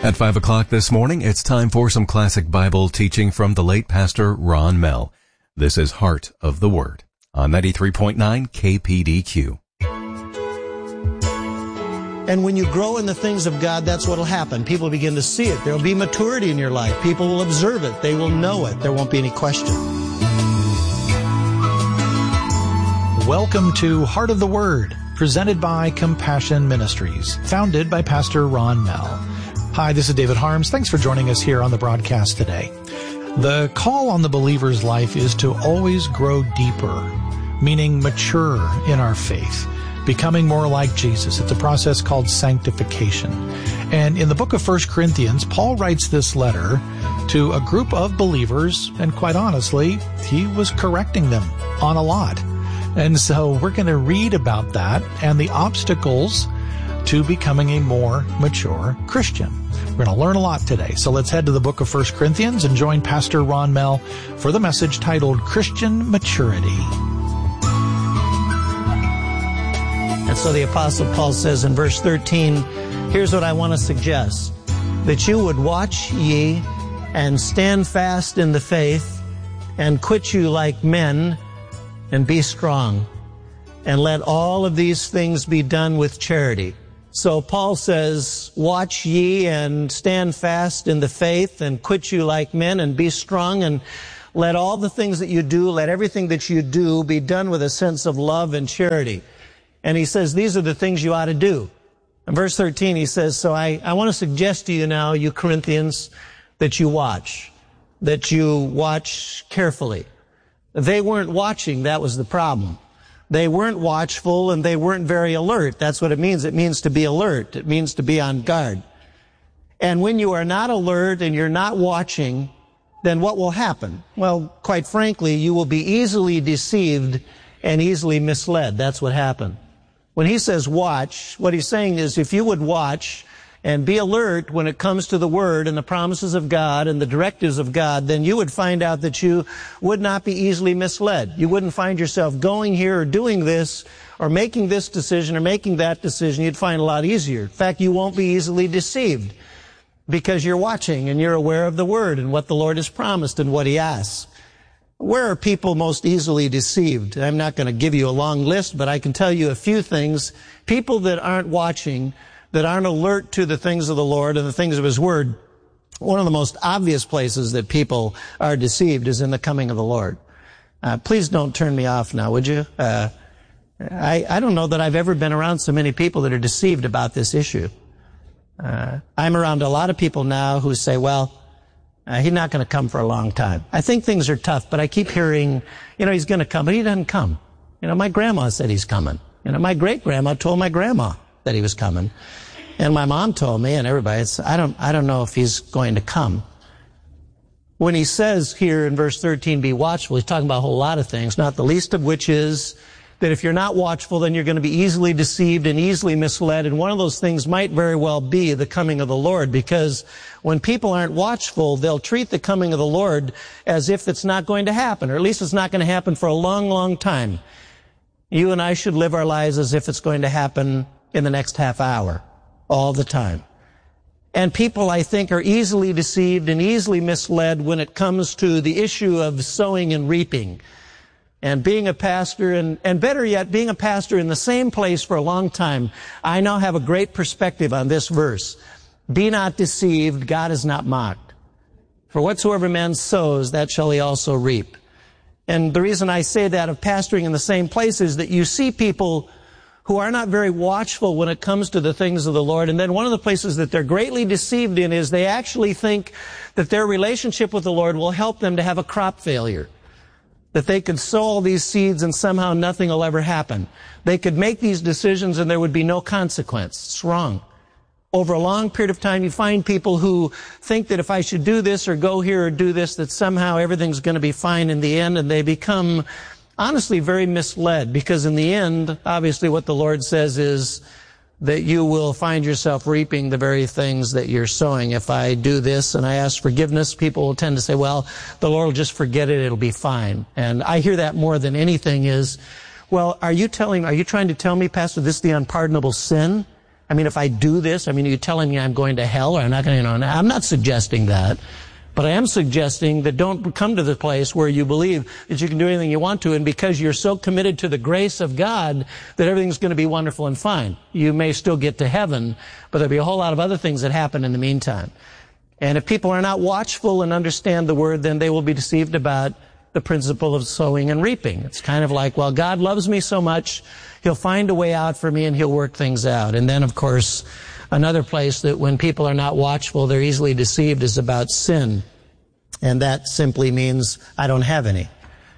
At 5 o'clock this morning, it's time for some classic Bible teaching from the late Pastor Ron Mell. This is Heart of the Word on 93.9 KPDQ. And when you grow in the things of God, that's what will happen. People begin to see it. There will be maturity in your life. People will observe it. They will know it. There won't be any question. Welcome to Heart of the Word, presented by Compassion Ministries, founded by Pastor Ron Mell. Hi, this is David Harms. Thanks for joining us here on the broadcast today. The call on the believer's life is to always grow deeper, meaning mature in our faith, becoming more like Jesus. It's a process called sanctification. And in the book of 1 Corinthians, Paul writes this letter to a group of believers, and quite honestly, he was correcting them on a lot. And so we're going to read about that and the obstacles to becoming a more mature Christian. We're going to learn a lot today. So let's head to the book of 1 Corinthians and join Pastor Ron Mell for the message titled Christian Maturity. And so the Apostle Paul says in verse 13, here's what I want to suggest, that you would watch ye and stand fast in the faith and quit you like men and be strong. And let all of these things be done with charity. So Paul says, watch ye and stand fast in the faith and quit you like men and be strong, and let all the things that you do, let everything that you do be done with a sense of love and charity. And he says, these are the things you ought to do. In verse 13, he says, so I want to suggest to you now, you Corinthians, that you watch carefully. They weren't watching, that was the problem. They weren't watchful and they weren't very alert. That's what it means. It means to be alert. It means to be on guard. And when you are not alert and you're not watching, then what will happen? Well, quite frankly, you will be easily deceived and easily misled. That's what happened. When he says watch, what he's saying is if you would watch and be alert when it comes to the Word and the promises of God and the directives of God, then you would find out that you would not be easily misled. You wouldn't find yourself going here or doing this or making this decision or making that decision. You'd find it a lot easier. In fact, you won't be easily deceived because you're watching and you're aware of the Word and what the Lord has promised and what He asks. Where are people most easily deceived? I'm not going to give you a long list, but I can tell you a few things. People that aren't watching, that aren't alert to the things of the Lord and the things of His Word, one of the most obvious places that people are deceived is in the coming of the Lord. Please don't turn me off now, would you? I don't know that I've ever been around so many people that are deceived about this issue. I'm around a lot of people now who say, well, He's not going to come for a long time. I think things are tough, but I keep hearing, He's going to come, but He doesn't come. My grandma said He's coming. My great-grandma told my grandma that He was coming. And my mom told me, and everybody, I don't know if He's going to come. When he says here in verse 13, be watchful, he's talking about a whole lot of things, not the least of which is that if you're not watchful, then you're going to be easily deceived and easily misled. And one of those things might very well be the coming of the Lord, because when people aren't watchful, they'll treat the coming of the Lord as if it's not going to happen, or at least it's not going to happen for a long, long time. You and I should live our lives as if it's going to happen in the next half hour, all the time. And people, I think, are easily deceived and easily misled when it comes to the issue of sowing and reaping. And being a pastor, and better yet, being a pastor in the same place for a long time, I now have a great perspective on this verse. Be not deceived, God is not mocked. For whatsoever man sows, that shall he also reap. And the reason I say that of pastoring in the same place is that you see people who are not very watchful when it comes to the things of the Lord. And then one of the places that they're greatly deceived in is they actually think that their relationship with the Lord will help them to have a crop failure. That they could sow all these seeds and somehow nothing will ever happen. They could make these decisions and there would be no consequence. It's wrong. Over a long period of time, you find people who think that if I should do this or go here or do this, that somehow everything's going to be fine in the end, and they become honestly very misled, because in the end, obviously what the Lord says is that you will find yourself reaping the very things that you're sowing. If I do this and I ask forgiveness, people will tend to say, well, the Lord will just forget it, it'll be fine. And I hear that more than anything is, well, are you trying to tell me, Pastor, this is the unpardonable sin? I mean, if I do this, I mean, are you telling me I'm going to hell or I'm not going to, I'm not suggesting that. But I am suggesting that don't come to the place where you believe that you can do anything you want to, and because you're so committed to the grace of God that everything's going to be wonderful and fine. You may still get to heaven, but there'll be a whole lot of other things that happen in the meantime. And if people are not watchful and understand the Word, then they will be deceived about the principle of sowing and reaping. It's kind of like, well, God loves me so much, He'll find a way out for me and He'll work things out. And then, of course, another place that when people are not watchful, they're easily deceived is about sin. And that simply means I don't have any.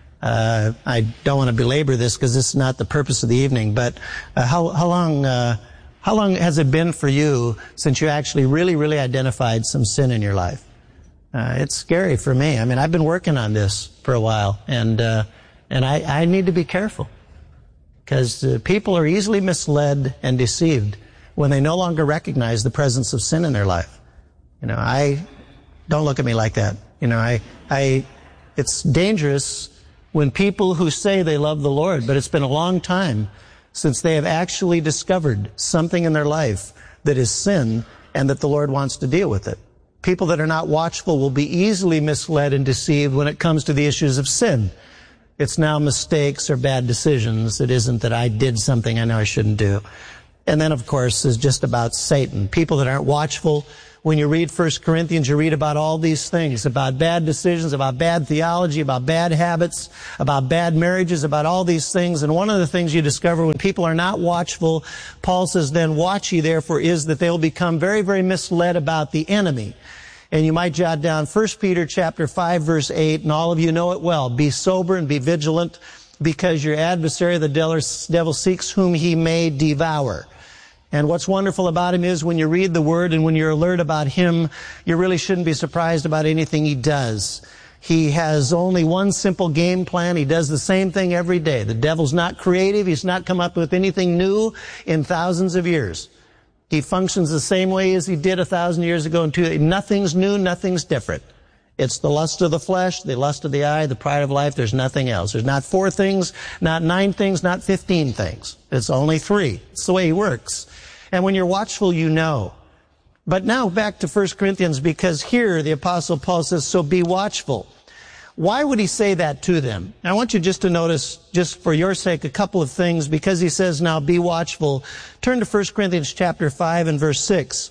I don't want to belabor this because this is not the purpose of the evening, but how long has it been for you since you actually really identified some sin in your life? It's scary for me. I mean, I've been working on this for a while, and I need to be careful because people are easily misled and deceived when they no longer recognize the presence of sin in their life. Don't look at me like that. It's dangerous when people who say they love the Lord, but it's been a long time since they have actually discovered something in their life that is sin and that the Lord wants to deal with it. People that are not watchful will be easily misled and deceived when it comes to the issues of sin. It's now mistakes or bad decisions. It isn't that I did something I know I shouldn't do. And then, of course, is just about Satan. People that aren't watchful. When you read 1 Corinthians, you read about all these things, about bad decisions, about bad theology, about bad habits, about bad marriages, about all these things. And one of the things you discover when people are not watchful, Paul says, then watch ye therefore, is that they will become very misled about the enemy. And you might jot down 1 Peter chapter 5, verse 8, and all of you know it well. Be sober and be vigilant, because your adversary, the devil, seeks whom he may devour. And what's wonderful about him is when you read the Word and when you're alert about him, you really shouldn't be surprised about anything he does. He has only one simple game plan. He does the same thing every day. The devil's not creative. He's not come up with anything new in thousands of years. He functions the same way as he did 1,000 years ago. Nothing's new, nothing's different. It's the lust of the flesh, the lust of the eye, the pride of life. There's nothing else. There's not 4 things, not 9 things, not 15 things. It's only 3. It's the way he works. And when you're watchful, you know. But now back to 1 Corinthians, because here the Apostle Paul says, so be watchful. Why would he say that to them? I want you just to notice, just for your sake, a couple of things, because he says, now be watchful. Turn to 1 Corinthians chapter 5 and verse 6.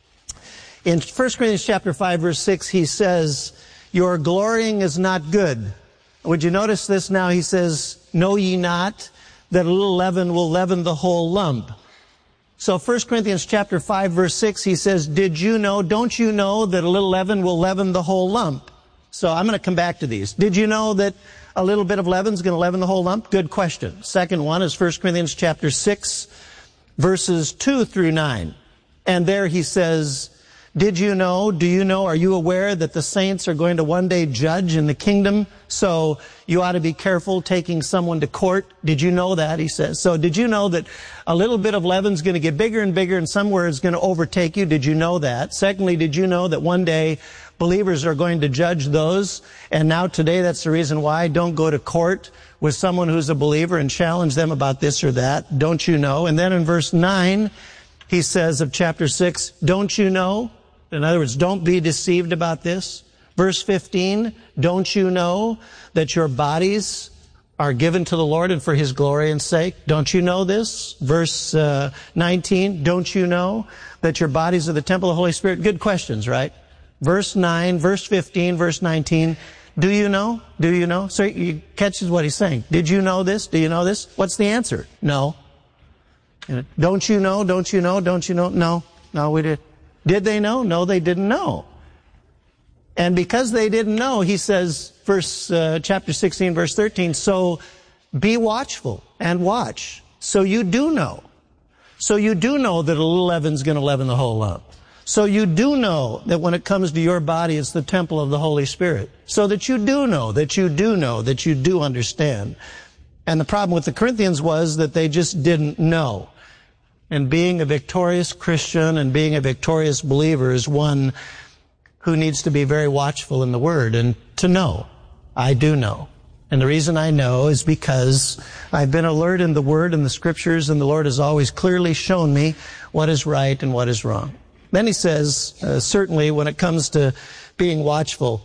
In 1 Corinthians chapter 5, verse 6, he says, your glorying is not good. Would you notice this now? He says, know ye not that a little leaven will leaven the whole lump? So 1 Corinthians chapter 5, verse 6, he says, don't you know that a little leaven will leaven the whole lump? So I'm going to come back to these. Did you know that a little bit of leaven is going to leaven the whole lump? Good question. Second one is 1 Corinthians chapter 6, verses 2 through 9. And there he says, do you know, are you aware that the saints are going to one day judge in the kingdom? So you ought to be careful taking someone to court. Did you know that? He says. So did you know that a little bit of leaven is going to get bigger and bigger and somewhere it's going to overtake you? Did you know that? Secondly, did you know that one day believers are going to judge those? And now today that's the reason why. Don't go to court with someone who's a believer and challenge them about this or that. Don't you know? And then in verse 9, he says of chapter 6, don't you know? In other words, don't be deceived about this. Verse 15, don't you know that your bodies are given to the Lord and for His glory and sake? Don't you know this? Verse 19, don't you know that your bodies are the temple of the Holy Spirit? Good questions, right? Verse 9, verse 15, verse 19, do you know? Do you know? So you catches what he's saying. Did you know this? Do you know this? What's the answer? No. Don't you know? Don't you know? Don't you know? No, we did. Did they know? No, they didn't know. And because they didn't know, he says, chapter 16, verse 13, so be watchful and watch. So you do know. So you do know that a little leaven's going to leaven the whole lump. So you do know that when it comes to your body, it's the temple of the Holy Spirit. So that you do know, that you do understand. And the problem with the Corinthians was that they just didn't know. And being a victorious Christian and being a victorious believer is one who needs to be very watchful in the Word and to know. I do know. And the reason I know is because I've been alert in the Word and the Scriptures, and the Lord has always clearly shown me what is right and what is wrong. Then he says, certainly when it comes to being watchful,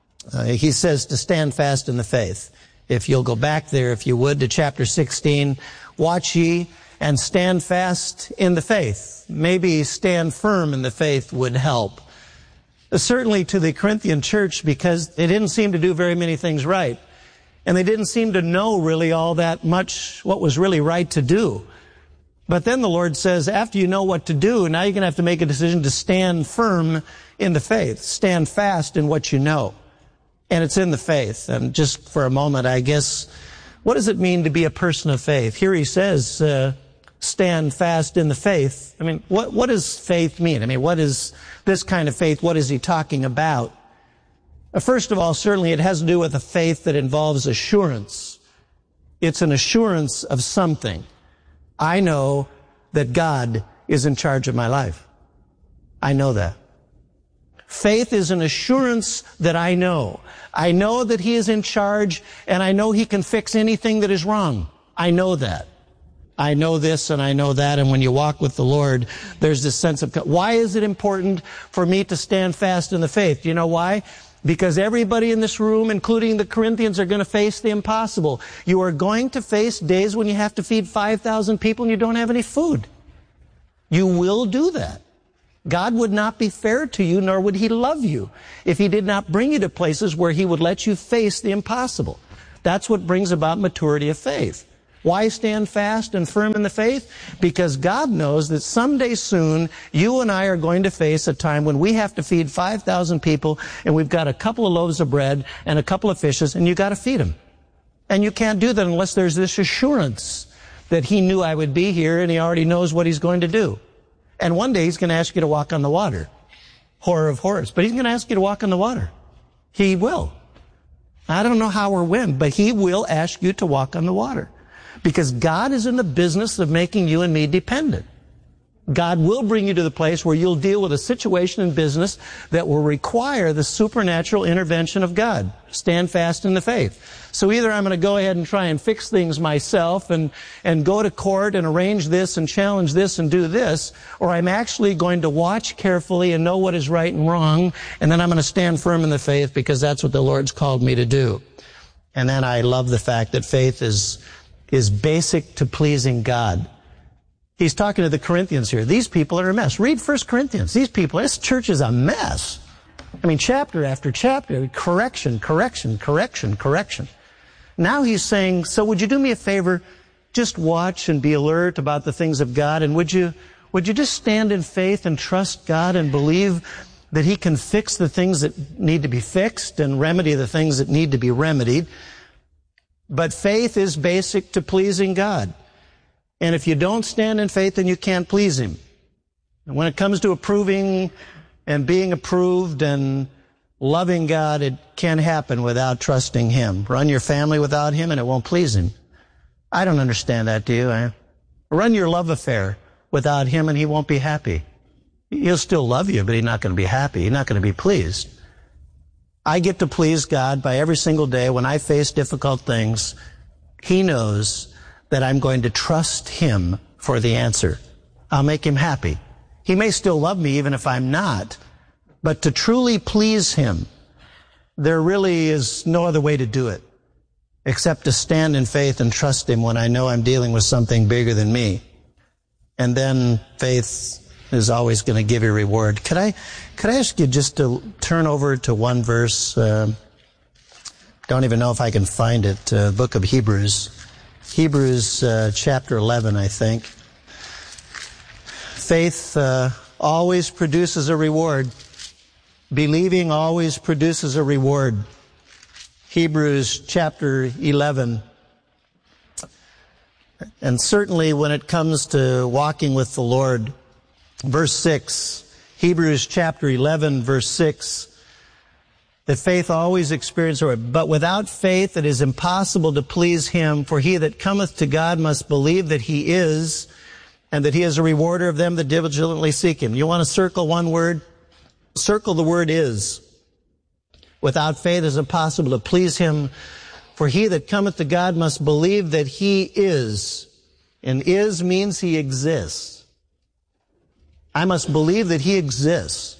he says to stand fast in the faith. If you'll go back there, if you would, to chapter 16, watch ye and stand fast in the faith. Maybe stand firm in the faith would help. Certainly to the Corinthian church, because they didn't seem to do very many things right. And they didn't seem to know really all that much what was really right to do. But then the Lord says, after you know what to do, now you're going to have to make a decision to stand firm in the faith. Stand fast in what you know. And it's in the faith. And just for a moment, I guess, what does it mean to be a person of faith? Here he says, stand fast in the faith. I mean, what does faith mean? I mean, what is this kind of faith? What is he talking about? First of all, certainly it has to do with a faith that involves assurance. It's an assurance of something. I know that God is in charge of my life. I know that. Faith is an assurance that I know. I know that He is in charge, and I know He can fix anything that is wrong. I know that. I know this and I know that, and when you walk with the Lord, there's this sense of, why is it important for me to stand fast in the faith? Do you know why? Because everybody in this room, including the Corinthians, are going to face the impossible. You are going to face days when you have to feed 5,000 people and you don't have any food. You will do that. God would not be fair to you, nor would He love you, if He did not bring you to places where He would let you face the impossible. That's what brings about maturity of faith. Why stand fast and firm in the faith? Because God knows that someday soon, you and I are going to face a time when we have to feed 5,000 people, and we've got a couple of loaves of bread and a couple of fishes, and you've got to feed them. And you can't do that unless there's this assurance that He knew I would be here, and He already knows what He's going to do. And one day He's going to ask you to walk on the water. Horror of horrors. But He's going to ask you to walk on the water. He will. I don't know how or when, but He will ask you to walk on the water. Because God is in the business of making you and me dependent. God will bring you to the place where you'll deal with a situation in business that will require the supernatural intervention of God. Stand fast in the faith. So either I'm going to go ahead and try and fix things myself and go to court and arrange this and challenge this and do this, or I'm actually going to watch carefully and know what is right and wrong, and then I'm going to stand firm in the faith because that's what the Lord's called me to do. And then I love the fact that faith is basic to pleasing God. He's talking to the Corinthians here. These people are a mess. Read 1 Corinthians. These people, this church is a mess. I mean, chapter after chapter, correction, correction, correction, correction. Now he's saying, so would you do me a favor? Just watch and be alert about the things of God, and would you just stand in faith and trust God and believe that He can fix the things that need to be fixed and remedy the things that need to be remedied? But faith is basic to pleasing God. And if you don't stand in faith, then you can't please Him. And when it comes to approving and being approved and loving God, it can't happen without trusting Him. Run your family without Him and it won't please Him. I don't understand that, do you? Run your love affair without Him and He won't be happy. He'll still love you, but He's not going to be happy. He's not going to be pleased. I get to please God by every single day when I face difficult things. He knows that I'm going to trust Him for the answer. I'll make Him happy. He may still love me even if I'm not, but to truly please Him, there really is no other way to do it except to stand in faith and trust Him when I know I'm dealing with something bigger than me. And then faith is always going to give you reward. Could I ask you just to turn over to one verse? Don't even know if I can find it. Book of Hebrews. Hebrews chapter 11, I think. Faith always produces a reward. Believing always produces a reward. Hebrews chapter 11. And certainly when it comes to walking with the Lord, verse 6, Hebrews chapter 11, verse 6, that faith always experiences a reward. But without faith it is impossible to please Him, for he that cometh to God must believe that He is, and that He is a rewarder of them that diligently seek Him. You want to circle one word? Circle the word is. Without faith it is impossible to please Him, For he that cometh to God must believe that he is. And is means he exists. I must believe that he exists.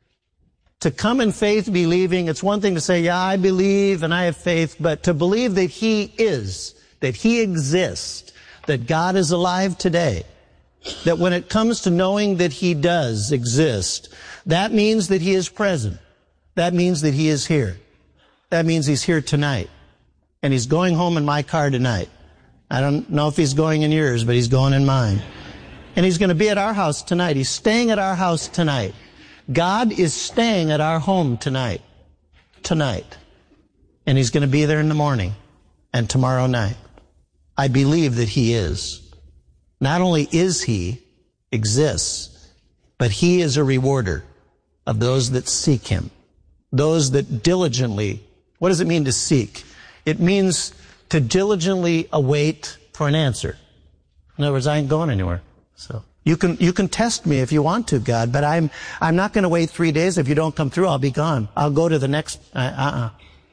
To come in faith believing, it's one thing to say, yeah, I believe and I have faith, but to believe that he is, that he exists, that God is alive today, that when it comes to knowing that he does exist, that means that he is present. That means that he is here. That means he's here tonight. And he's going home in my car tonight. I don't know if he's going in yours, but he's going in mine. And he's going to be at our house tonight. He's staying at our house tonight. God is staying at our home tonight. Tonight. And he's going to be there in the morning and tomorrow night. I believe that he is. Not only is he, exists, but he is a rewarder of those that seek him. Those that diligently, what does it mean to seek? It means to diligently await for an answer. In other words, I ain't going anywhere. So you can test me if you want to, God, but I'm not going to wait 3 days. If you don't come through, I'll be gone. I'll go to the next. No,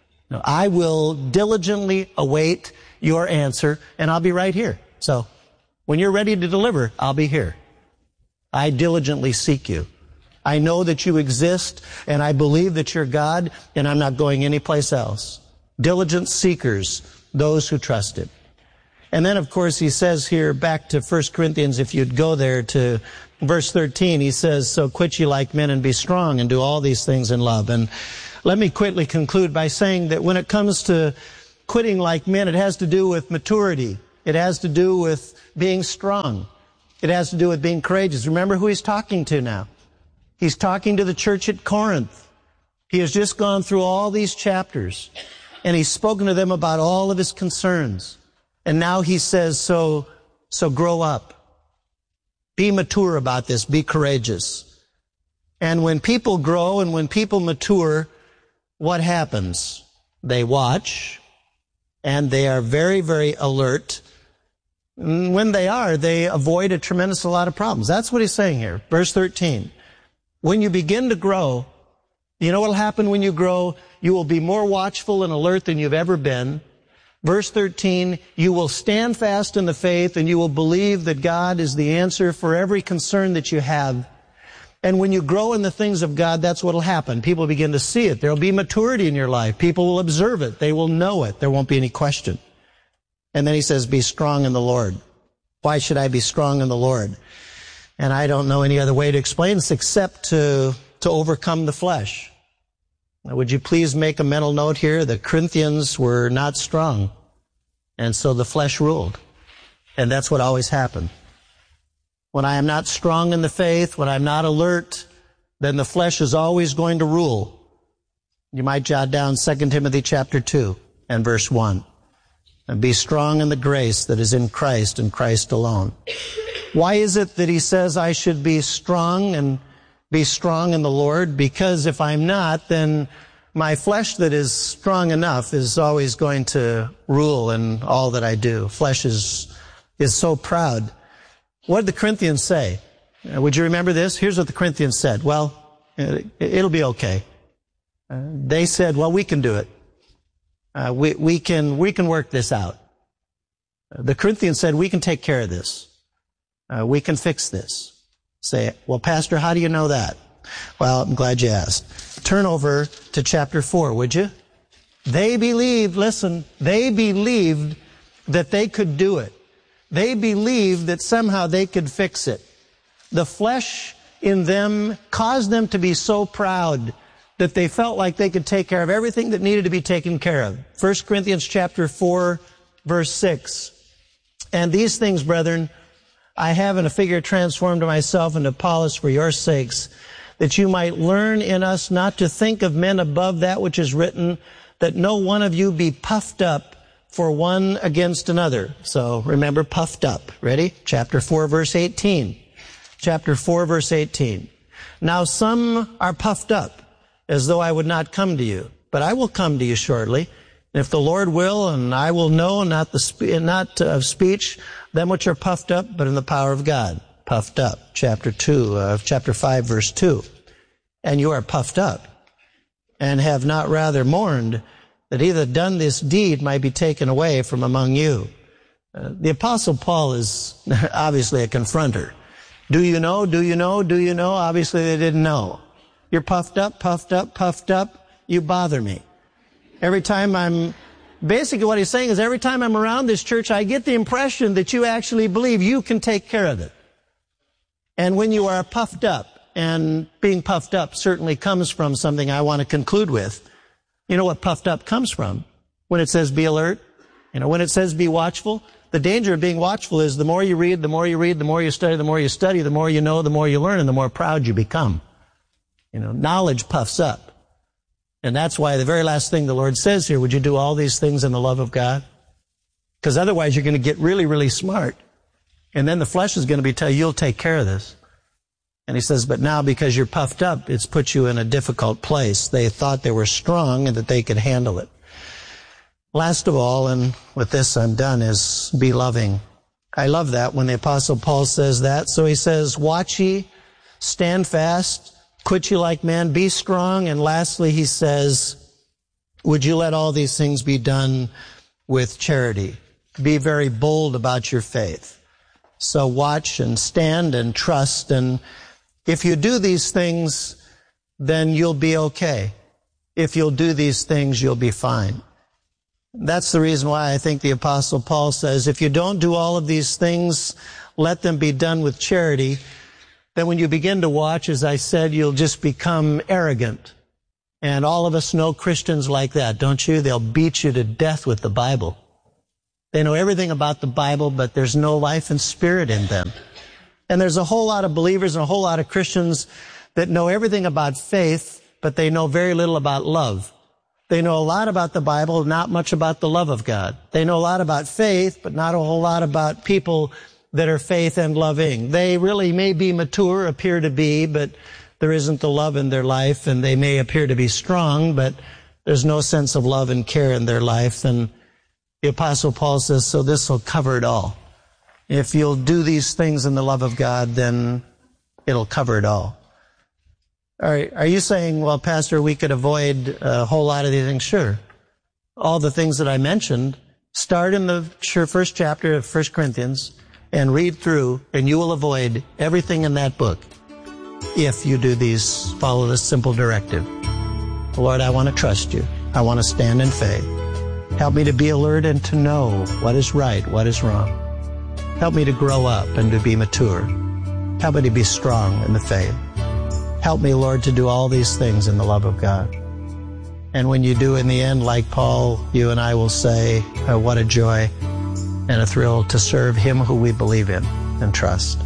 I will diligently await your answer, and I'll be right here. So when you're ready to deliver, I'll be here. I diligently seek you. I know that you exist, and I believe that you're God, and I'm not going anyplace else. Diligent seekers, those who trust him. And then, of course, he says here, back to 1 Corinthians, if you'd go there to verse 13, he says, so quit ye like men and be strong and do all these things in love. And let me quickly conclude by saying that when it comes to quitting like men, it has to do with maturity. It has to do with being strong. It has to do with being courageous. Remember who he's talking to now. He's talking to the church at Corinth. He has just gone through all these chapters, and he's spoken to them about all of his concerns. And now he says, so grow up. Be mature about this. Be courageous. And when people grow and when people mature, what happens? They watch, and they are very, very alert. And when they avoid a tremendous lot of problems. That's what he's saying here. Verse 13. When you begin to grow, you know what will happen when you grow? You will be more watchful and alert than you've ever been. Verse 13, you will stand fast in the faith and you will believe that God is the answer for every concern that you have. And when you grow in the things of God, that's what will happen. People begin to see it. There will be maturity in your life. People will observe it. They will know it. There won't be any question. And then he says, be strong in the Lord. Why should I be strong in the Lord? And I don't know any other way to explain this except to overcome the flesh. Now, would you please make a mental note here? The Corinthians were not strong. And so the flesh ruled. And that's what always happened. When I am not strong in the faith, when I'm not alert, then the flesh is always going to rule. You might jot down 2 Timothy chapter 2 and verse 1. And be strong in the grace that is in Christ and Christ alone. Why is it that he says I should be strong and be strong in the Lord? Because if I'm not, then my flesh that is strong enough is always going to rule in all that I do. Flesh is so proud. What did the Corinthians say? Would you remember this? Here's what the Corinthians said. Well, it'll be okay. They said, well, we can do it. We can work this out. The Corinthians said, we can take care of this. We can fix this. Say, well, Pastor, how do you know that? Well, I'm glad you asked. Turn over to chapter 4, would you? They believed, listen, they believed that they could do it. They believed that somehow they could fix it. The flesh in them caused them to be so proud that they felt like they could take care of everything that needed to be taken care of. 1 Corinthians chapter 4, verse 6. And these things, brethren, I have in a figure transformed to myself and Apollos for your sakes, that you might learn in us not to think of men above that which is written, that no one of you be puffed up for one against another. So remember, puffed up. Ready? Chapter 4, verse 18. Chapter 4, verse 18. Now some are puffed up, as though I would not come to you, but I will come to you shortly. And if the Lord will, and I will know, not of speech, them which are puffed up, but in the power of God. Puffed up. Chapter 5, verse 2. And you are puffed up, and have not rather mourned, that he that done this deed might be taken away from among you. The Apostle Paul is obviously a confronter. Do you know? Do you know? Do you know? Obviously they didn't know. You're puffed up, puffed up, puffed up. You bother me. Basically what he's saying is every time I'm around this church, I get the impression that you actually believe you can take care of it. And when you are puffed up, and being puffed up certainly comes from something I want to conclude with. You know what puffed up comes from? When it says be alert, when it says be watchful, the danger of being watchful is the more you read, the more you read, the more you study, the more you know, the more you learn, and the more proud you become. Knowledge puffs up. And that's why the very last thing the Lord says here, would you do all these things in the love of God? Because otherwise you're going to get really, really smart. And then the flesh is going to be telling you, you'll take care of this. And he says, but now because you're puffed up, it's put you in a difficult place. They thought they were strong and that they could handle it. Last of all, and with this I'm done, is be loving. I love that when the Apostle Paul says that. So he says, watch ye, stand fast, quit ye like men, be strong. And lastly, he says, would you let all these things be done with charity? Be very bold about your faith. So watch and stand and trust, and if you do these things, then you'll be okay. If you'll do these things, you'll be fine. That's the reason why I think the Apostle Paul says, if you don't do all of these things, let them be done with charity. Then when you begin to watch, as I said, you'll just become arrogant. And all of us know Christians like that, don't you? They'll beat you to death with the Bible. They know everything about the Bible, but there's no life and spirit in them. And there's a whole lot of believers and a whole lot of Christians that know everything about faith, but they know very little about love. They know a lot about the Bible, not much about the love of God. They know a lot about faith, but not a whole lot about people that are faith and loving. They really may be mature, appear to be, but there isn't the love in their life, and they may appear to be strong, but there's no sense of love and care in their life. And the Apostle Paul says, so this will cover it all. If you'll do these things in the love of God, then it'll cover it all. Are you saying, well, Pastor, we could avoid a whole lot of these things? Sure. All the things that I mentioned, start in the first chapter of 1 Corinthians and read through, and you will avoid everything in that book if you follow this simple directive. Lord, I want to trust you. I want to stand in faith. Help me to be alert and to know what is right, what is wrong. Help me to grow up and to be mature. Help me to be strong in the faith. Help me, Lord, to do all these things in the love of God. And when you do in the end, like Paul, you and I will say, what a joy and a thrill to serve him who we believe in and trust.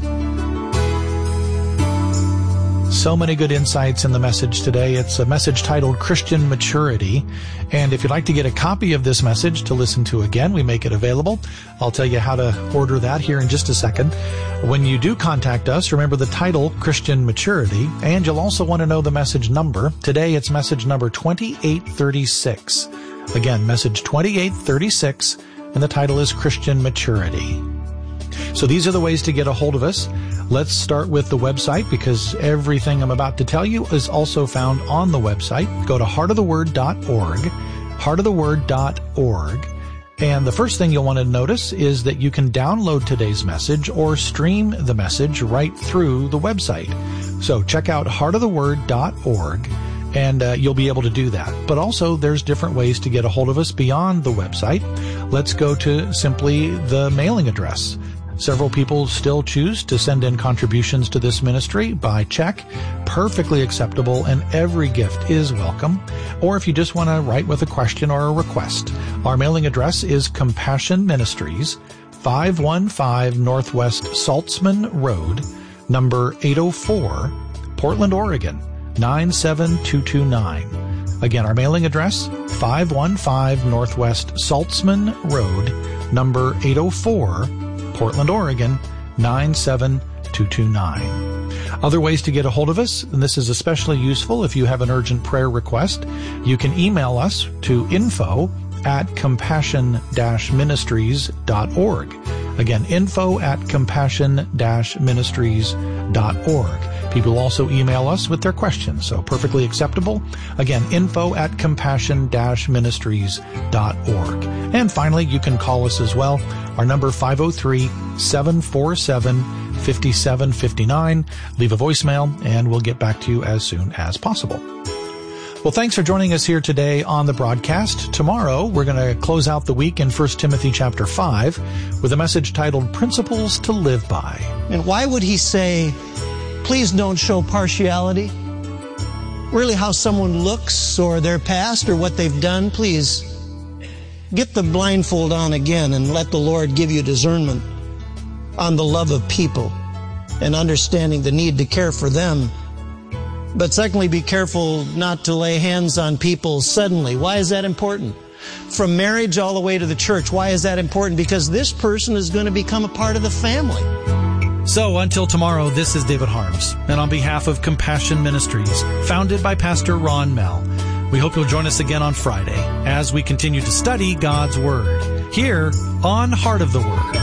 So many good insights in the message today. It's a message titled Christian Maturity. And if you'd like to get a copy of this message to listen to again, we make it available. I'll tell you how to order that here in just a second. When you do contact us, remember the title, Christian Maturity, and you'll also want to know the message number. Today, it's message number 2836. Again, message 2836, and the title is Christian Maturity. So these are the ways to get a hold of us. Let's start with the website, because everything I'm about to tell you is also found on the website. Go to heartoftheword.org, heartoftheword.org. And the first thing you'll want to notice is that you can download today's message or stream the message right through the website. So check out heartoftheword.org, and you'll be able to do that. But also, there's different ways to get a hold of us beyond the website. Let's go to simply the mailing address. Several people still choose to send in contributions to this ministry by check. Perfectly acceptable, and every gift is welcome. Or if you just want to write with a question or a request, our mailing address is Compassion Ministries, 515 Northwest Saltzman Road, number 804, Portland, Oregon, 97229. Again, our mailing address, 515 Northwest Saltzman Road, number 804, Portland, Oregon, 97229. Other ways to get a hold of us, and this is especially useful if you have an urgent prayer request, you can email us to info@compassion-ministries.org. Again, info@compassion-ministries.org. People also email us with their questions, so perfectly acceptable. Again, info@compassion-ministries.org. And finally, you can call us as well. Our number 503-747-5759. Leave a voicemail, and we'll get back to you as soon as possible. Well, thanks for joining us here today on the broadcast. Tomorrow, we're going to close out the week in 1 Timothy chapter 5 with a message titled Principles to Live By. And why would he say, please don't show partiality? Really how someone looks or their past or what they've done, please get the blindfold on again and let the Lord give you discernment on the love of people and understanding the need to care for them. But secondly, be careful not to lay hands on people suddenly. Why is that important? From marriage all the way to the church, why is that important? Because this person is going to become a part of the family. So until tomorrow, this is David Harms, and on behalf of Compassion Ministries, founded by Pastor Ron Mell, we hope you'll join us again on Friday as we continue to study God's Word here on Heart of the Word.